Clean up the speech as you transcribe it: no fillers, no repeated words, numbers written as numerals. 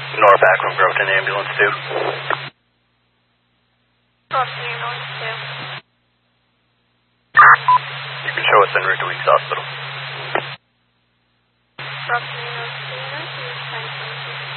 North Akron, Groveton Ambulance 2. Groveton Ambulance 2. You can show us en route to Weeks Hospital. Groveton